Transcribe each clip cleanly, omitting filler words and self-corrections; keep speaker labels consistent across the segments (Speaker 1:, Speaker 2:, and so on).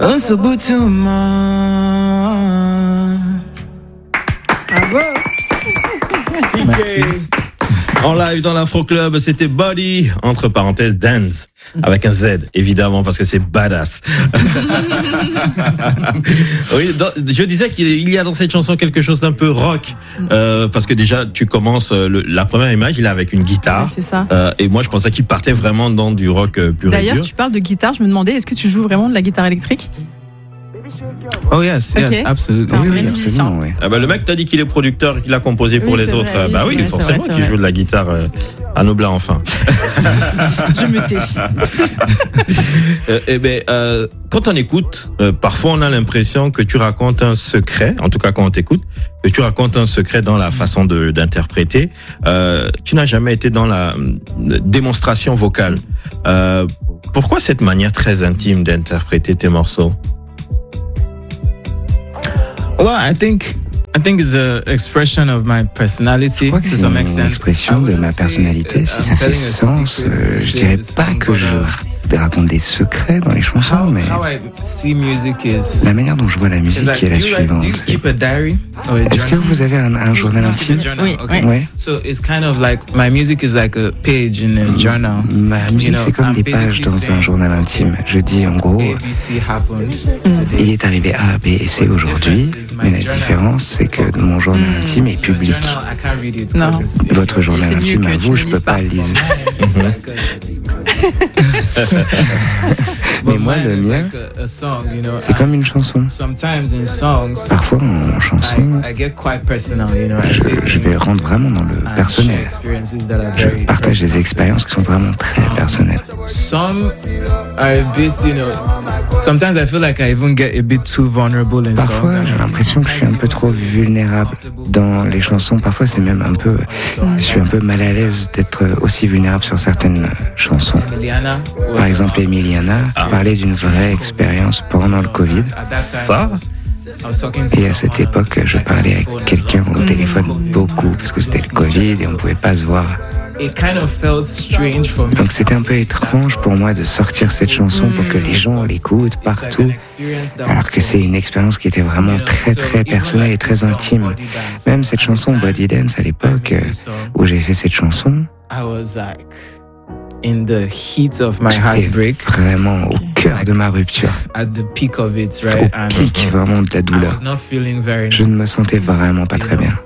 Speaker 1: Unsubutuma.
Speaker 2: Bravo.
Speaker 3: Merci. En live dans l'Afro Club, c'était Body, entre parenthèses, Dance, avec un Z, évidemment, parce que c'est badass. Oui, je disais qu'il y a dans cette chanson quelque chose d'un peu rock, parce que déjà, tu commences, la première image, il est avec une guitare.
Speaker 2: Ouais, c'est ça.
Speaker 3: Et moi, je pensais qu'il partait vraiment dans du rock pur et dur.
Speaker 2: D'ailleurs, tu parles de guitare, je me demandais, est-ce que tu joues vraiment de la guitare électrique?
Speaker 1: Oh yes,
Speaker 2: Okay.
Speaker 1: yes, absolutely.
Speaker 2: Oui, absolument,
Speaker 4: oui.
Speaker 3: Ah bah, le mec t'a dit qu'il est producteur, qu'il a composé pour les autres.
Speaker 2: Vrai,
Speaker 3: bah oui,
Speaker 2: vrai,
Speaker 3: forcément
Speaker 2: c'est
Speaker 3: qu'il joue de la guitare à Nobla, enfin.
Speaker 2: Je me tais.
Speaker 3: Quand on écoute, parfois on a l'impression que tu racontes un secret, en tout cas quand on t'écoute, que tu racontes un secret dans la façon d'interpréter. Tu n'as jamais été dans la démonstration vocale. Pourquoi cette manière très intime d'interpréter tes morceaux?
Speaker 1: Well, I think it's an expression of my personality.
Speaker 4: Je crois que c'est une expression de ma personnalité, si ça fait sens. Je dirais pas que je raconte des secrets dans les chansons, mais la manière dont je vois la musique est la suivante. Est-ce que vous avez un journal intime?
Speaker 2: Oui.
Speaker 4: Ouais. Ma musique, c'est comme des pages dans un journal intime. Je dis en gros, il est arrivé A, B et C aujourd'hui, mais la différence, c'est que mon journal intime est public.
Speaker 2: Non.
Speaker 4: Votre journal intime à vous, je peux pas le lire. Mais moi, le mien, c'est comme une chanson. Parfois, en chanson, je vais rentrer vraiment dans le personnel. Je partage des expériences qui sont vraiment très personnelles. Parfois, j'ai l'impression que je suis un peu trop vulnérable dans les chansons. Parfois, c'est même un peu, je suis un peu mal à l'aise d'être aussi vulnérable sur certaines chansons. Par exemple, Emiliana parlait d'une vraie expérience pendant le Covid.
Speaker 3: Ça?
Speaker 4: Et à cette époque, je parlais avec quelqu'un au téléphone beaucoup parce que c'était le Covid et on ne pouvait pas se voir. Donc c'était un peu étrange pour moi de sortir cette chanson pour que les gens l'écoutent partout, alors que c'est une expérience qui était vraiment très très personnelle et très intime. Même cette chanson Body Dance à l'époque où j'ai fait cette chanson, j'étais vraiment au cœur de ma rupture, au pic vraiment de la douleur. Je ne me sentais vraiment pas très bien.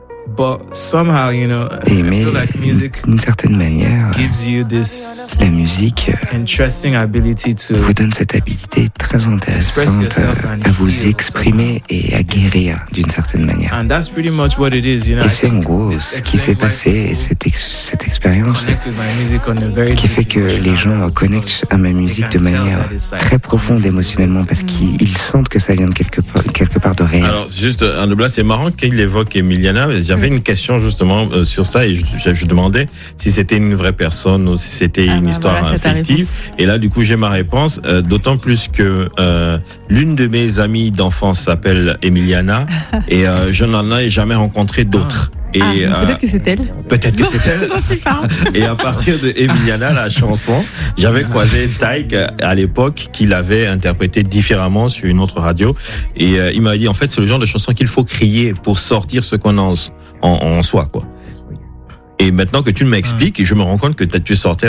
Speaker 4: Mais d'une certaine manière, la musique vous donne cette habilité très intéressante à vous exprimer et à guérir d'une certaine manière. Et c'est en gros ce qui s'est passé, cette expérience qui fait que les gens connectent à ma musique de manière très profonde émotionnellement parce qu'ils sentent que ça vient de quelque part de réel.
Speaker 3: Alors juste, Anobla, c'est marrant qu'il évoque Emiliana. J'avais une question justement sur ça et je demandais si c'était une vraie personne ou si c'était une histoire fictive. Et là, du coup, j'ai ma réponse. D'autant plus que l'une de mes amies d'enfance s'appelle Emiliana et je n'en ai jamais rencontré d'autres. Et
Speaker 2: peut-être que c'est elle.
Speaker 3: Peut-être que c'est elle.
Speaker 2: Dont tu parles.
Speaker 3: Et à partir de Emiliana, la chanson, j'avais croisé Taïk à l'époque qui l'avait interprétée différemment sur une autre radio. Et il m'avait dit, en fait, c'est le genre de chanson qu'il faut crier pour sortir ce qu'on a en soi, quoi. Et maintenant que tu m'expliques, je me rends compte que tu sortais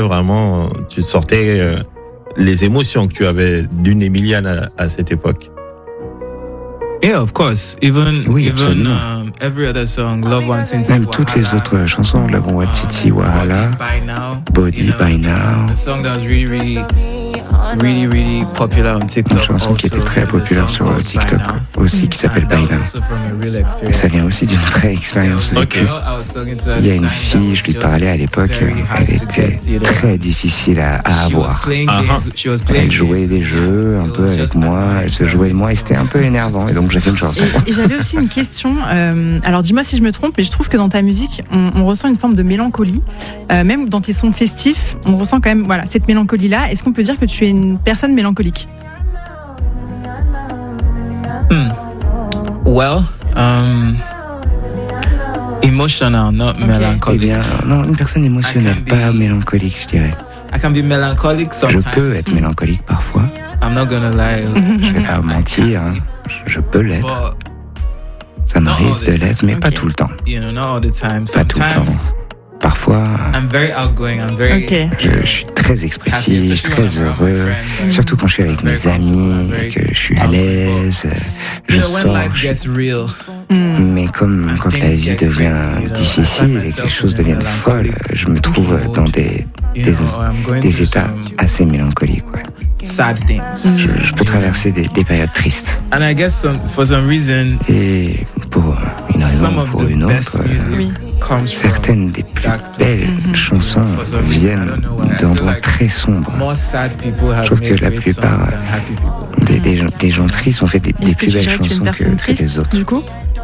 Speaker 3: les émotions que tu avais d'une Emiliana à cette époque.
Speaker 1: Yeah, of course. Even every other song, Love One Titi,
Speaker 4: même toutes les autres chansons, Love One Titi, Wahala, Body By Now,
Speaker 1: the song that was really popular on TikTok.
Speaker 4: Une chanson qui était très populaire sur TikTok aussi, qui s'appelle By Now. Et ça vient aussi d'une vraie expérience vécue. Il y a une fille, je lui parlais à l'époque, elle était très difficile à avoir. Elle jouait des jeux un peu avec moi, elle se jouait de moi et c'était un peu énervant. Et donc j'ai fait une chanson.
Speaker 2: Et j'avais aussi une question. Alors dis-moi si je me trompe, mais je trouve que dans ta musique, on ressent une forme de mélancolie. Même dans tes sons festifs, on ressent quand même cette mélancolie-là. Est-ce qu'on peut dire que tu es une personne mélancolique?
Speaker 1: Well, emotional, not melancholic.
Speaker 4: Eh bien, non, une personne émotionnelle, pas mélancolique, je dirais.
Speaker 1: I can be melancholic sometimes.
Speaker 4: Je peux être mélancolique parfois.
Speaker 1: I'm not gonna lie.
Speaker 4: Je vais pas mentir, hein. Je peux l'être. Ça m'arrive de l'être, mais pas tout le temps. Pas tout le temps. Parfois, je suis très expressif, très heureux, surtout quand je suis avec mes amis, que je suis à l'aise, je sors. Mais comme quand la vie devient difficile et que les choses deviennent folles, je me trouve dans des états assez mélancoliques. Ouais. Je peux traverser des périodes tristes. Et pour une raison ou pour une autre, certaines des plus belles chansons viennent d'endroits très sombres. Je trouve que la plupart des gens tristes ont fait des plus belles chansons que les autres.
Speaker 2: Du coup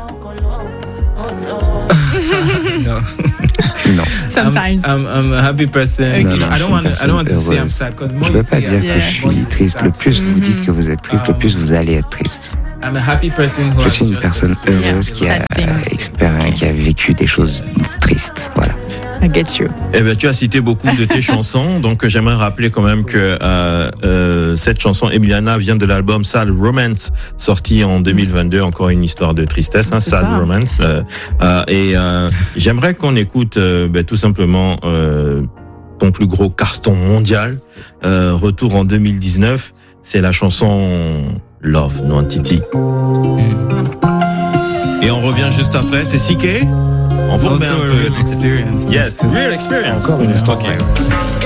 Speaker 4: Non.
Speaker 2: Sometimes.
Speaker 1: I'm a happy person.
Speaker 4: Okay. I don't want to say I'm sad because je veux pas dire que je suis triste. Le plus vous dites que vous êtes triste, le plus vous allez être triste. Je suis une personne heureuse qui a vécu des choses tristes. Voilà.
Speaker 2: I get you.
Speaker 3: Eh ben, tu as cité beaucoup de tes chansons, donc j'aimerais rappeler quand même que cette chanson Emiliana vient de l'album Sad Romance, sorti en 2022. Encore une histoire de tristesse, hein, Sad Romance. J'aimerais qu'on écoute tout simplement ton plus gros carton mondial, retour en 2019. C'est la chanson Love Nonentity. Et on revient juste après. C'est CK. On vous remet un peu.
Speaker 1: Real experience.
Speaker 3: Yes, real experience.
Speaker 4: Encore une histoire.